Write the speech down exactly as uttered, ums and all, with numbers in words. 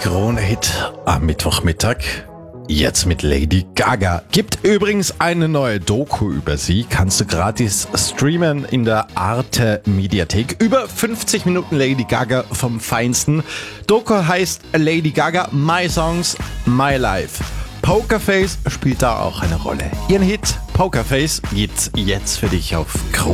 Krone-Hit am Mittwochmittag. Jetzt mit Lady Gaga. Gibt übrigens eine neue Doku über sie. Kannst du gratis streamen in der Arte Mediathek. Über fünfzig Minuten Lady Gaga vom Feinsten. Doku heißt Lady Gaga, My Songs, My Life. Pokerface spielt da auch eine Rolle. Ihren Hit Pokerface gibt's jetzt für dich auf Krone.